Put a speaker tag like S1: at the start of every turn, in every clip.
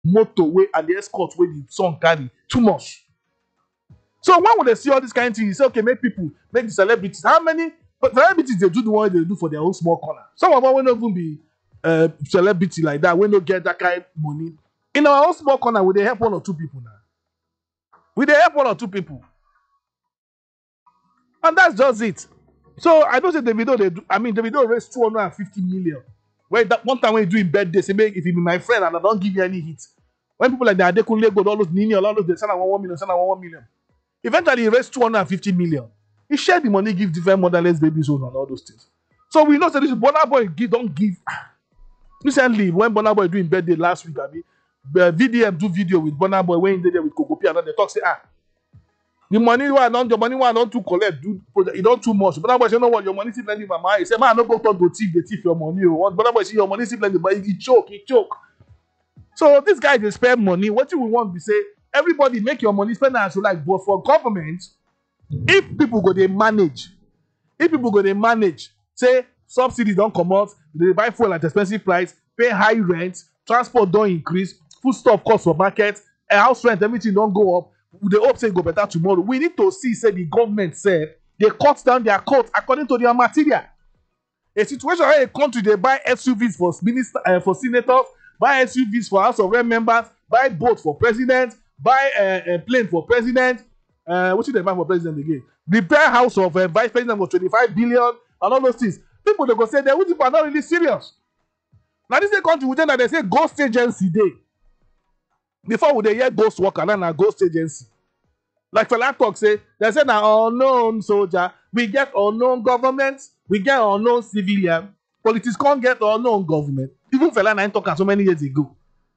S1: motorway and the escort where the son carry too much. So when would they see all this kind of thing? You say, okay, make people, make the celebrities. How many but celebrities they do the one they do for their own small corner? Some of them will not even be celebrity like that. We don't get that kind of money. In our own small corner, will they help one or two people now? Will they help one or two people? And that's just it. So I don't say Davido they do. I mean, Davido raised 250 million. When that one time when you do in birthday, say make if you be my friend and I don't give you any hit. When people like that they couldn't go all those Nini, all those they send 1 million, send 1 million. Eventually he raised 250 million. He shared the money, give different motherless babies home and all those things. So we know that this Burna Boy don't give. Recently, when Burna Boy doing birthday last week, I mean, VDM do video with Burna Boy when they there with Kokopi and then they talk say the money one don't too collect, do you don't too much. Burna Boy say, you know what, your money still plenty, mama. He say, man, I no go talk to thief, they thief your money. Burna Boy say your money still plenty, but he choke. So this guy they spend money. What you will want to say, everybody make your money spend as you like, but for government, if people go they manage, say subsidies don't come out, they buy fuel at expensive price, pay high rent, transport don't increase, food stuff cost for market, house rent, everything don't go up. They hope say go better tomorrow. We need to see, say the government said they cut down their cost according to their material. A situation where a country they buy SUVs for for senators, buy SUVs for House of Rep members, buy boat for president, buy a plane for president. What should they buy for president again? Repair house of vice president for 25 billion and all those things. People they go say they people are not really serious. Now this is a country with them that they say ghost agency day. Before we they hear ghost worker, then a ghost agency. Like Fela talk say, they say na unknown soldier, we get unknown government, we get unknown civilian. Politics can't get unknown government. Even Fela na talk so many years ago.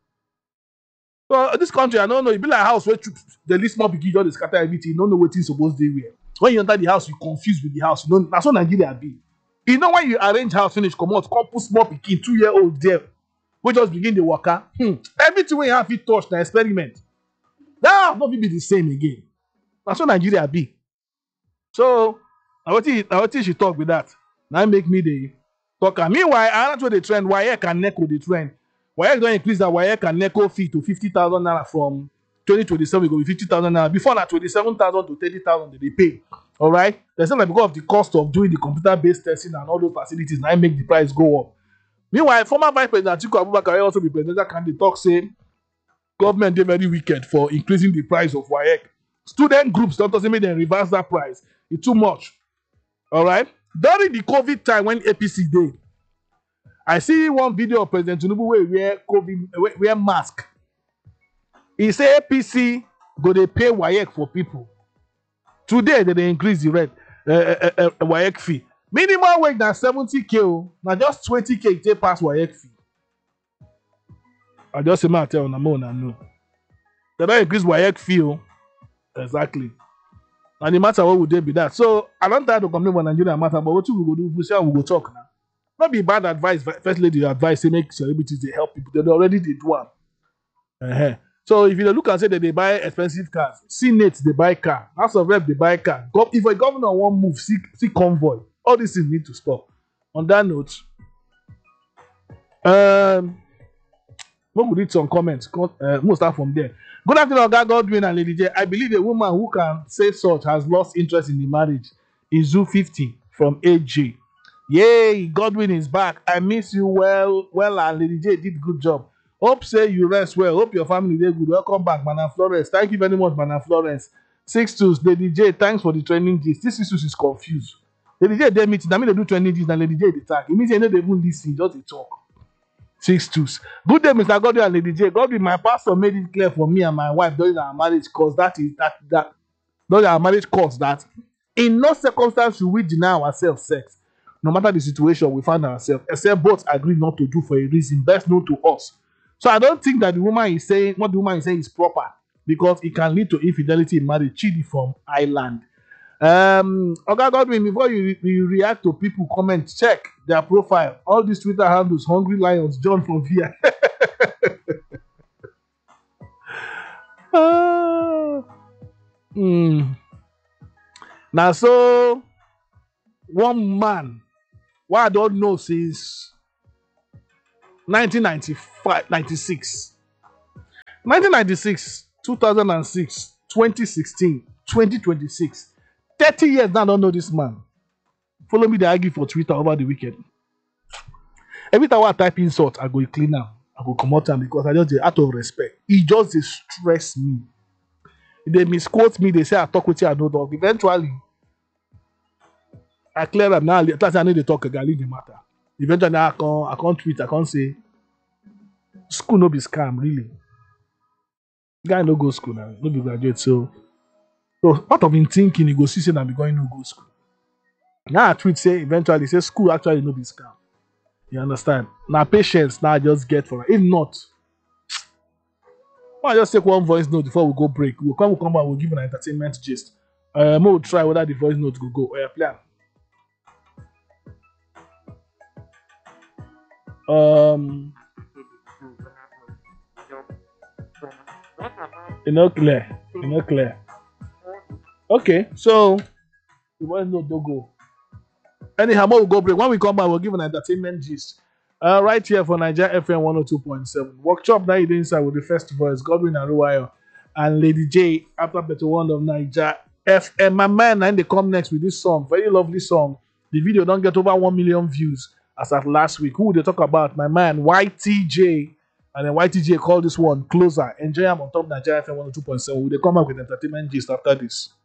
S1: So this country, I don't know, it be like a house where the least small big just scatter everything, you don't know what is supposed to be. When you enter the house, you confused with the house. You know, that's what Nigeria be. You know when you arrange house finish, come out, come put small pikin, 2-year-old there. We just begin the worker. Everything we have it touch the experiment. That will not be the same again. That's what Nigeria be. So I want you talk with that. Now make me the talker. Meanwhile, I not what the trend. WAEC and NECO the trend. WAEC don't increase the WAEC and NECO fee to 50,000 naira from 2027. It go be 50,000 naira. Before that, 27,000 to 30,000 they pay. All right. They say like because of the cost of doing the computer-based testing and all those facilities, now make the price go up. Meanwhile, former Vice President Atiku Abubakar also be presidential candidate talk say government dey very wicked for increasing the price of WAEC. Student groups don't say make them reverse that price. It's too much. All right. During the COVID time when APC did, I see one video of President Tinubu where wear mask. He say APC go they pay WAEC for people. Today they increase the rate WAEC fee. Minimum wage na 70K. Now just 20K take pass WAEC fee. I just say man tell on no. They don't increase WAEC fee. Exactly. And the matter what would they be that? So I don't try to complain about Nigeria matter, but what we go do, we say we go talk now. Not be bad advice. First lady advice say make celebrities they help people. They already did one. So if you look and say that they buy expensive cars, Senate they buy car, House of Rep they buy car. If a governor won't move, see convoy. All these things need to stop. On that note, we will read some comments. We'll start from there. Good afternoon, Oga Godwin and Lady J. I believe a woman who can say such has lost interest in the marriage. Izu 50 from AJ. Yay, Godwin is back. I miss you well, and Lady J did good job. Hope say you rest well. Hope your family did good. Welcome back, Madam Florence. Thank you very much, Madam Florence. 6-2, Lady J, thanks for the training gist. This 6-2 is confused. Lady J, they meet. I mean, they do training gist, and Lady J, they talk. It means they don't even listen, just they talk. 6-2. Good day, Mr. Godwin and Lady J. Godwin, my pastor made it clear for me and my wife during our marriage cause during our marriage cause that in no circumstance should we deny ourselves sex, no matter the situation we find ourselves, except both agree not to do for a reason best known to us. So I don't think that what the woman is saying is proper because it can lead to infidelity in marriage. Chidi from Ireland. Okay, Godwin, before you react to people comment, check their profile. All these Twitter handles, Hungry Lions, John from VIA. Now, so one man, what I don't know since 1995, 96. 1996, 2006, 2016, 2026. 30 years now, I don't know this man. Follow me, they argue for Twitter over the weekend. Every time I type insult, I go clean am. I go come out because I just dey out of respect. He just dey stress me. They misquote me, they say I talk with you, I don't talk. Eventually, I clear am now. At last I need to talk again, leave the matter. Eventually, I can't tweet, I can't say school no be scam, really. Guy no go school now, no be graduate. So part of him thinking, he go see say na be going no go school. Now I tweet say eventually say school actually no be scam. You understand? Now patience now I just get for it. If not, I just take one voice note before we go break. We'll come back, we'll give an entertainment gist. We'll try whether the voice note will go. Play am. Clear. Clear. Okay, so the voice note don't go. Anyhow, we'll go break. When we come back, we'll give an entertainment gist. Right here for Niger FM 102.7. Workshop that you did inside with the first voice, Godwin Aruwayo and Lady J after Better One of Niger FM. My man, and they come next with this song. Very lovely song. The video don't get over 1 million views as at last week. Who they talk about? My man, YTJ. And then YTJ called this one Closer. Enjoy them on top Niger FM 102.7. Will they come up with entertainment gist after this?